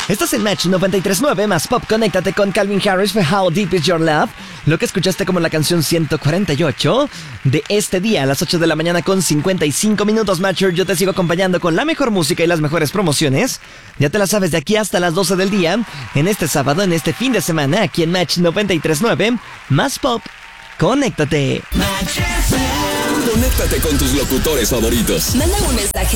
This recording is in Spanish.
Estás en Match 93.9 más Pop. Conéctate con Calvin Harris for How Deep Is Your Love. Lo que escuchaste como la canción 148 de este día a las 8 de la mañana con 55 minutos. Matcher, yo te sigo acompañando con la mejor música y las mejores promociones. Ya te la sabes, de aquí hasta las 12 del día, en este sábado, en este fin de semana, aquí en Match 93.9 más Pop. Conéctate. Conéctate con tus locutores favoritos. Manda un mensaje